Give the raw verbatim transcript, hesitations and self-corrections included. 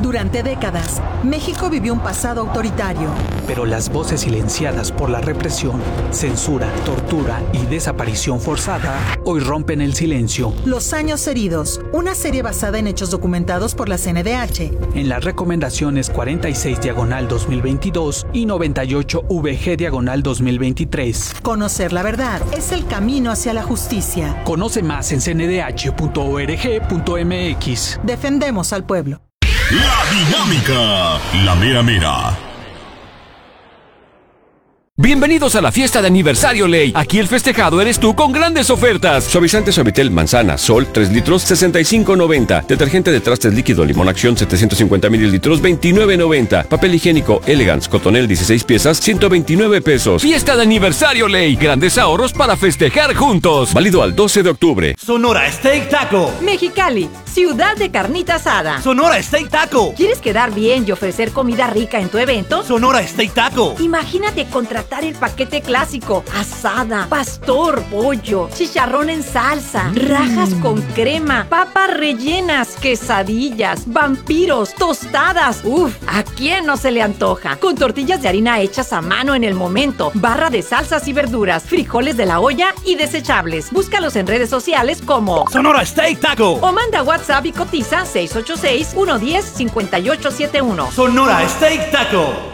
Durante décadas, México vivió un pasado autoritario. Pero las voces silenciadas por la represión, censura, tortura y desaparición forzada hoy rompen el silencio. Los años heridos, una serie basada en hechos documentados por la C N D H. En las recomendaciones cuarenta y seis diagonal dos mil veintidós y noventa y ocho V G diagonal dos mil veintitrés. Conocer la verdad es el camino hacia la justicia. Conoce más en c n d h punto org punto m x. Defendemos al pueblo. La dinámica, la mera mera. Bienvenidos a la fiesta de aniversario Ley. Aquí el festejado eres tú con grandes ofertas. Suavizante Suavitel Manzana Sol tres litros sesenta y cinco noventa. Detergente de trastes líquido Limón Acción setecientos cincuenta mililitros veintinueve noventa. Papel higiénico Elegance Cotonel dieciséis piezas ciento veintinueve pesos. Fiesta de aniversario Ley. Grandes ahorros para festejar juntos. Válido al doce de octubre. Sonora Steak Taco. Mexicali, ciudad de carnita asada. Sonora Steak Taco. ¿Quieres quedar bien y ofrecer comida rica en tu evento? Sonora Steak Taco. Imagínate contratar el paquete clásico: asada, pastor, pollo, chicharrón en salsa, mm. rajas con crema, papas rellenas, quesadillas, vampiros, tostadas. Uf, ¿a quién no se le antoja? Con tortillas de harina hechas a mano en el momento, barra de salsas y verduras, frijoles de la olla y desechables. Búscalos en redes sociales como Sonora Steak Taco o manda WhatsApp y cotiza seis ocho seis, uno uno cero, cinco ocho siete uno. Sonora Steak Taco.